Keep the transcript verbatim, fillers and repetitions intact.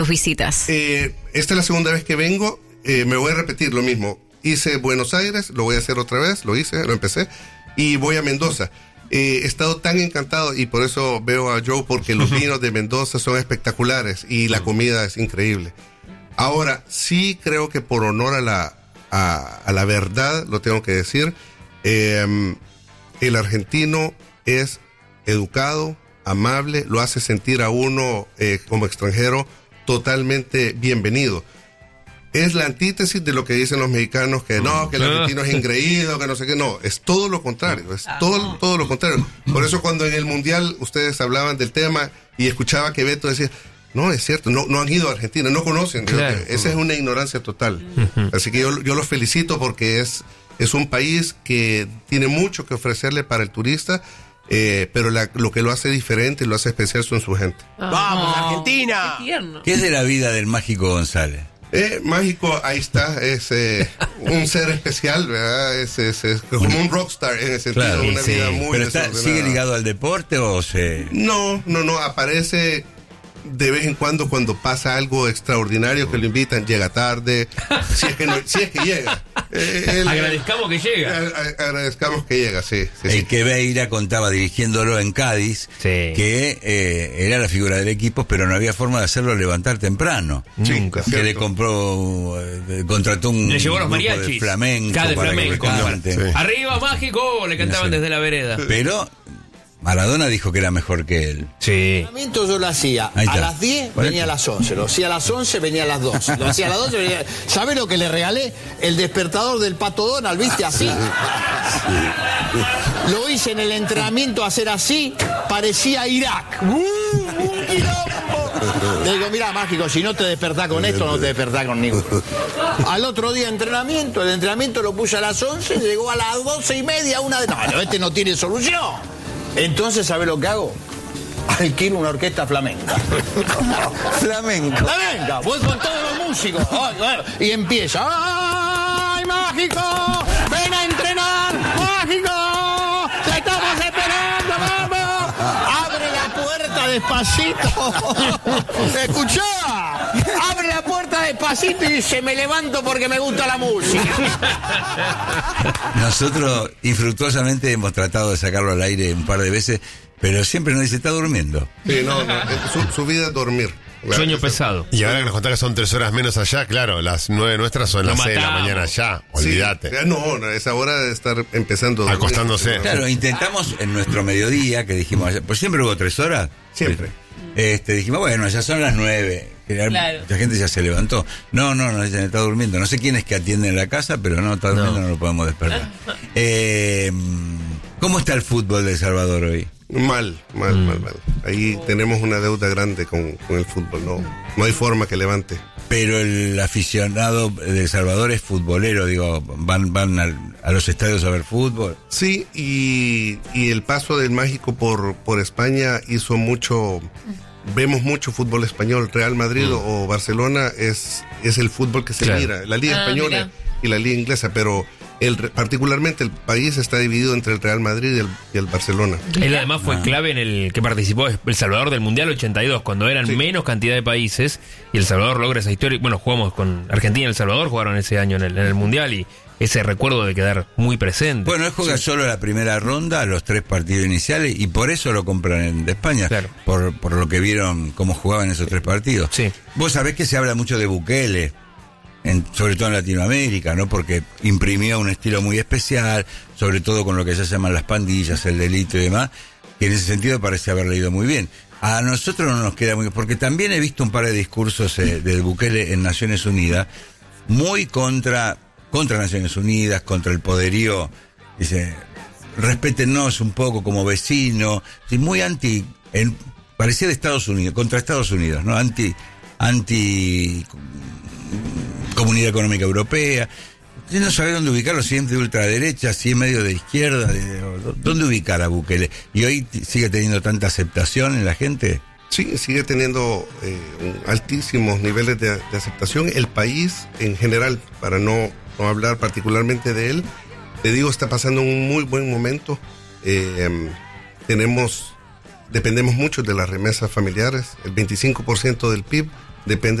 tus visitas? Eh, esta es la segunda vez que vengo, eh, me voy a repetir lo mismo. Hice Buenos Aires, lo voy a hacer otra vez, lo hice, lo empecé, y voy a Mendoza. Eh, he estado tan encantado y por eso veo a Joe, porque los vinos de Mendoza son espectaculares y la comida es increíble. Ahora, sí creo que por honor a la, a, a la verdad, lo tengo que decir, eh, el argentino es educado, amable, lo hace sentir a uno eh, como extranjero totalmente bienvenido. Es la antítesis de lo que dicen los mexicanos, que no, que el argentino es engreído, que no sé qué, no, es todo lo contrario, es todo, todo lo contrario. Por eso cuando en el Mundial ustedes hablaban del tema y escuchaba que Beto decía, no, es cierto, no, no han ido a Argentina, no conocen, claro. Esa es una ignorancia total. Uh-huh. Así que yo, yo los felicito porque es, es un país que tiene mucho que ofrecerle para el turista. Eh, pero la, lo que lo hace diferente, lo hace especial son su gente. Oh, ¡Vamos, Argentina! Qué, ¿Qué es de la vida del Mágico González? Eh, mágico, ahí está, es eh, un ser especial, ¿verdad? Es, es, es como un rockstar en el sentido claro, de una sí. vida muy ¿Pero está, sigue ligado al deporte o se...? No, no, no, aparece de vez en cuando cuando pasa algo extraordinario que lo invitan, llega tarde, si es que, no, si es que llega. Eh, el, agradezcamos que llega. A, agradezcamos que llega, sí. sí el sí. que Beira contaba dirigiéndolo en Cádiz, sí. que eh, era la figura del equipo, pero no había forma de hacerlo levantar temprano. Nunca. Que le compró, eh, contrató un le llevó los grupo mariachis. de flamenco. Cada para flamenco. que sí. Arriba, Mágico, le cantaban no sé. desde la vereda. Pero Maradona dijo que era mejor que él. Sí. El entrenamiento yo lo hacía a las diez, venía a las once. Lo hacía a las once, venía a las doce. Lo hacía a las doce, venía... ¿Sabés lo que le regalé? El despertador del Pato Donald, ¿viste? Así. Lo hice en el entrenamiento hacer así, parecía Irak. ¡Uh, un quilombo! Le digo, mirá, Mágico, si no te despertás con esto, no te despertás con ninguno. Al otro día entrenamiento, el entrenamiento lo puse a las once, llegó a las doce y media, una de... No, este no tiene solución. Entonces, ¿sabe lo que hago? Alquilo una orquesta flamenca. Flamenca. Flamenca. Voy con todos los músicos. Y empieza. ¡Ay, Mágico! ¡Ven a entrenar! ¡Mágico! ¡Te estamos esperando! ¡Vamos! ¡Abre la puerta despacito! ¡Escuchá! ¡Abre la puerta despacito! Y dice, me levanto porque me gusta la música. Nosotros infructuosamente hemos tratado de sacarlo al aire un par de veces, pero siempre nos dice, está durmiendo. Sí, no, no su, su vida es dormir. Sueño pesado. Y ahora que nos contás que son tres horas menos allá, claro, las nueve nuestras son las seis de la mañana allá, olvídate. Sí, no, no, es hora de estar empezando. Acostándose. Claro, intentamos en nuestro mediodía, que dijimos, pues siempre hubo tres horas. Siempre. Este, dijimos, bueno, ya son las nueve. Claro. Mucha gente ya se levantó. No, no, no, está durmiendo. No sé quién es que atiende en la casa, pero no, está durmiendo, no, no lo podemos despertar. eh, ¿Cómo está el fútbol de El Salvador hoy? Mal, mal, mm. mal, mal. Ahí oh. tenemos una deuda grande con, con el fútbol, no, no hay forma que levante. Pero el aficionado de El Salvador es futbolero, digo, van van al, a los estadios a ver fútbol. Sí, y, y el paso del Mágico por, por España hizo mucho, vemos mucho fútbol español. Real Madrid mm. o Barcelona es, es el fútbol que se claro. mira, la liga ah, española mira. y la liga inglesa, pero el, particularmente el país está dividido entre el Real Madrid y el, y el Barcelona. Él además fue ah. clave en el que participó El Salvador del Mundial ochenta y dos, cuando eran sí. menos cantidad de países, y El Salvador logra esa historia. Bueno, jugamos con Argentina y El Salvador, jugaron ese año en el, en el Mundial, y ese recuerdo de quedar muy presente. Bueno, él juega sí. solo la primera ronda, los tres partidos iniciales, y por eso lo compran en, de España, claro. por, por lo que vieron cómo jugaban esos tres partidos. Sí. Vos sabés que se habla mucho de Bukele, En, sobre todo en Latinoamérica, ¿no? Porque imprimió un estilo muy especial, sobre todo con lo que se llaman las pandillas, el delito y demás, que en ese sentido parece haber leído muy bien. A nosotros no nos queda muy... Porque también he visto un par de discursos eh, de Bukele en Naciones Unidas, muy contra, contra Naciones Unidas, contra el poderío, dice, respétennos un poco como vecino, y muy anti... En, parecía de Estados Unidos, contra Estados Unidos, ¿no? Anti... anti Comunidad Económica Europea. Yo no sabía dónde ubicarlo, si es de ultraderecha, si es medio de izquierda, de, de, dónde ubicar a Bukele. ¿Y hoy t- sigue teniendo tanta aceptación en la gente? Sí, sigue teniendo eh, altísimos niveles de, de aceptación. El país en general, para no, no hablar particularmente de él, te digo, está pasando un muy buen momento. Eh, um, tenemos, dependemos mucho de las remesas familiares. El veinticinco por ciento del P I B depende